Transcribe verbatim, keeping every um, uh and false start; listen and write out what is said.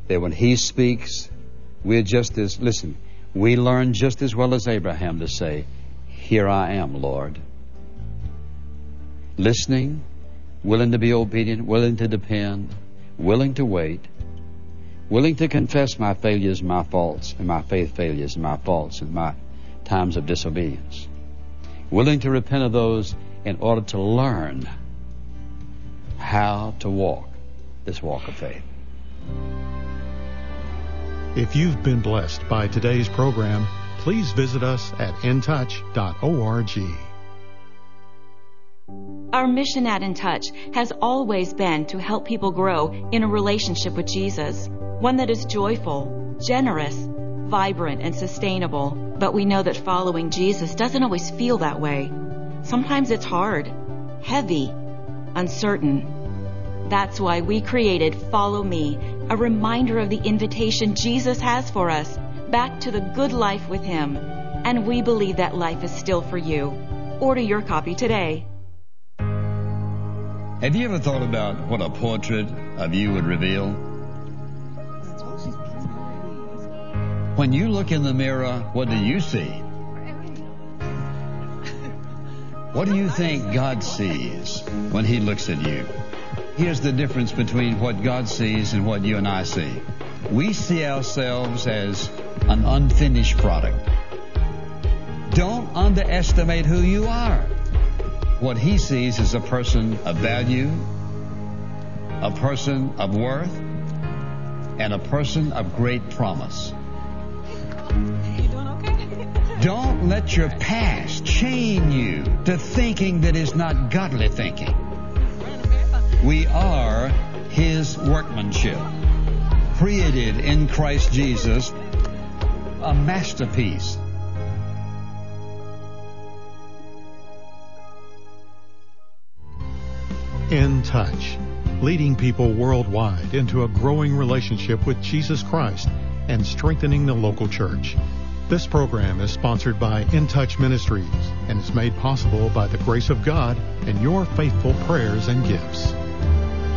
that when He speaks, we're just as, listen, we learn just as well as Abraham to say, "Here I am, Lord." Listening, willing to be obedient, willing to depend, willing to wait, willing to confess my failures, my faults, and my faith failures, and my faults, and my times of disobedience. Willing to repent of those in order to learn how to walk this walk of faith. If you've been blessed by today's program, please visit us at in touch dot org. Our mission at In Touch has always been to help people grow in a relationship with Jesus, one that is joyful, generous, vibrant, and sustainable. But we know that following Jesus doesn't always feel that way. Sometimes it's hard, heavy, uncertain. That's why we created Follow Me, a reminder of the invitation Jesus has for us back to the good life with Him. And we believe that life is still for you. Order your copy today. Have you ever thought about what a portrait of you would reveal? When you look in the mirror, what do you see? What do you think God sees when He looks at you? Here's the difference between what God sees and what you and I see. We see ourselves as an unfinished product. Don't underestimate who you are. What He sees is a person of value, a person of worth, and a person of great promise. You doing okay? Don't let your past chain you to thinking that is not godly thinking. We are His workmanship, created in Christ Jesus, a masterpiece. In Touch, leading people worldwide into a growing relationship with Jesus Christ and strengthening the local church. This program is sponsored by In Touch Ministries and is made possible by the grace of God and your faithful prayers and gifts.